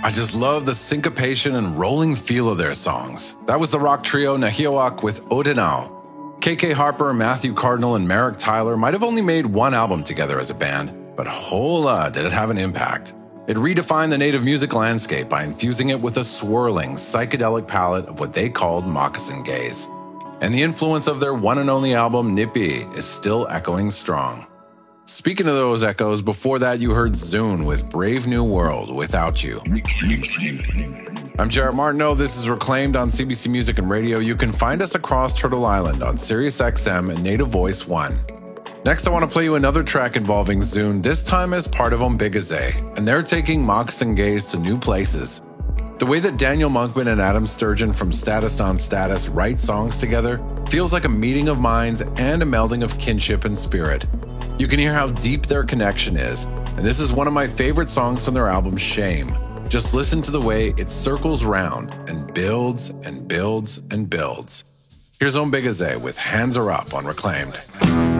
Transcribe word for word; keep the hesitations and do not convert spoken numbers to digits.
I just love the syncopation and rolling feel of their songs. That was the rock trio Nahiawak with Odinau. K K Harper, Matthew Cardinal, and Merrick Tyler might have only made one album together as a band, but hola, did it have an impact. It redefined the native music landscape by infusing it with a swirling, psychedelic palette of what they called moccasin gaze. And the influence of their one and only album, Nippy, is still echoing strong. Speaking of those echoes, before that you heard Zune with Brave New World, Without You. I'm Jarrett Martineau. This is Reclaimed on C B C Music and Radio. You can find us across Turtle Island on Sirius X M and Native Voice one. Next, I want to play you another track involving Zune, this time as part of Ombigaze, and they're taking Moccasin Gaze to new places. The way that Daniel Monkman and Adam Sturgeon from Status Non Status write songs together feels like a meeting of minds and a melding of kinship and spirit. You can hear how deep their connection is, and this is one of my favorite songs from their album Shame. Just listen to the way it circles round and builds and builds and builds. Here's Ombigaze with Hands Are Up on Reclaimed.